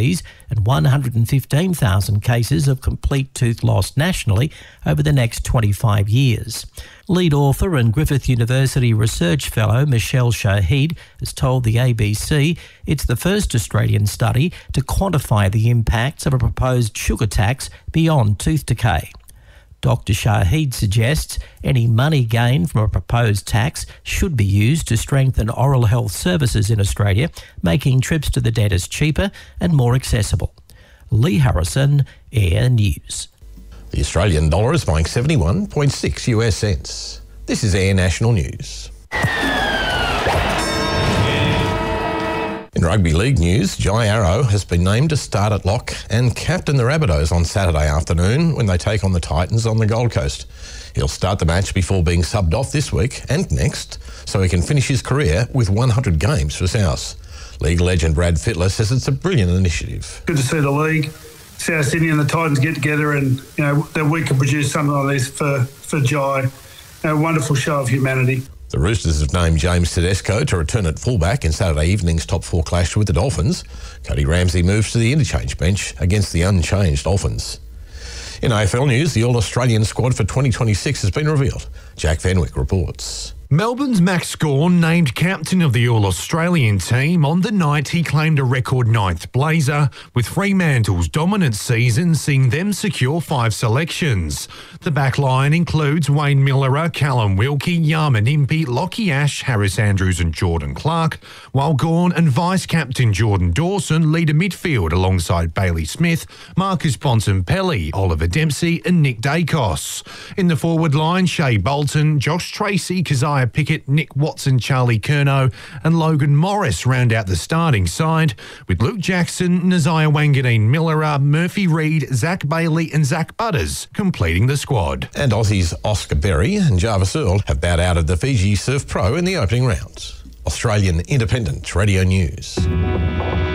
disease and 115,000 cases of complete tooth loss nationally over the next 25 years. Lead author and Griffith University Research Fellow Michelle Shahid has told the ABC it's the first Australian study to quantify the impacts of a proposed sugar tax beyond tooth decay. Dr Shahid suggests any money gained from a proposed tax should be used to strengthen oral health services in Australia, making trips to the dentist cheaper and more accessible. Lee Harrison, Air News. The Australian dollar is buying 71.6 US cents. This is Air National News. In rugby league news, Jai Arrow has been named to start at lock and captain the Rabbitohs on Saturday afternoon when they take on the Titans on the Gold Coast. He'll start the match before being subbed off this week and next, so he can finish his career with 100 games for South. League legend Brad Fittler says it's a brilliant initiative. Good to see the league, South Sydney and the Titans get together and, that we can produce something like this for Jai. A wonderful show of humanity. The Roosters have named James Tedesco to return at fullback in Saturday evening's top four clash with the Dolphins. Cody Ramsey moves to the interchange bench against the unchanged Dolphins. In AFL news, the All-Australian squad for 2026 has been revealed. Jack Fenwick reports. Melbourne's Max Gawn named captain of the All-Australian team on the night he claimed a record 9th blazer, with Fremantle's dominant season seeing them secure 5 selections. The backline includes Wayne Millerer, Callum Wilkie, Yarman Impey, Lockie Ash, Harris Andrews and Jordan Clark, while Gawn and vice-captain Jordan Dawson lead a midfield alongside Bailey Smith, Marcus Bontempelli, Oliver Dempsey and Nick Dacos. In the forward line, Shea Bolton, Josh Tracy, Keziah Pickett, Nick Watson, Charlie Curnow and Logan Morris round out the starting side, with Luke Jackson, Naziah Wanganeen Millerer, Murphy Reid, Zach Bailey and Zach Butters completing the squad. And Aussies Oscar Berry and Jarvis Earl have bowed out of the Fiji Surf Pro in the opening round. Australian Independent Radio News.